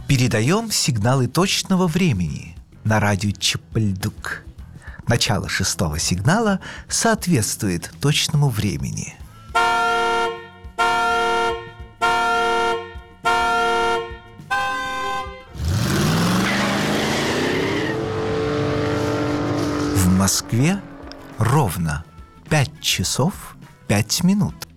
Передаем сигналы точного времени на радио Чапальдук. Начало 6-го сигнала соответствует точному времени. В Москве ровно 5 часов 5 минут.